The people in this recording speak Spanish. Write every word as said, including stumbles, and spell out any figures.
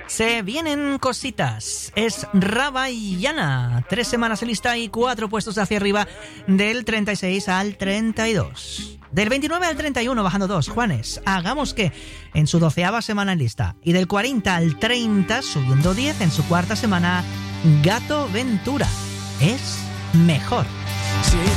Se vienen cositas. Es Rabayana. Tres semanas en lista y cuatro puestos hacia arriba, del treinta y seis al treinta y dos. Del veintinueve al treinta y uno, bajando dos. Juanes, Hagamos que, en su doceava semana en lista. Y del cuarenta al treinta, subiendo diez en su cuarta semana, Gato Ventura. Es mejor. Sí.